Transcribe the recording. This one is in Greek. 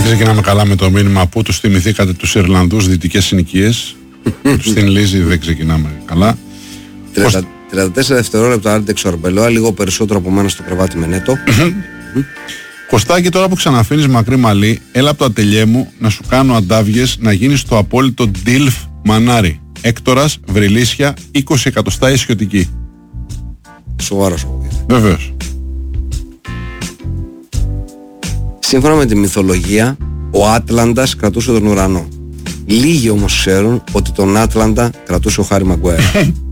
ξεκινάμε καλά με το μήνυμα που τους θυμηθήκατε τους Ιρλανδούς δυτικές συνοικίες. Στην Λίζη δεν ξεκινάμε καλά. 34 δευτερόλεπτα Άλντεξ Ορμπελόα, λίγο περισσότερο από μένα στο κρεβάτι με νέτο. Κωστάκι, τώρα που ξαναφύνεις μακρύ μαλλί, έλα από το ατελιέ μου να σου κάνω αντάβιες να γίνεις το απόλυτο ντίλφ μανάρι. Έκτορας, Βρυλίσια, 20 εκατοστά ισιωτική. Σοβαρός. Βεβαίως. Σύμφωνα με τη μυθολογία, ο Άτλαντας κρατούσε τον ουρανό. Λίγοι όμως ξέρουν ότι τον Άτλαντα κρατούσε ο Χάρι Μαγκουάιρ.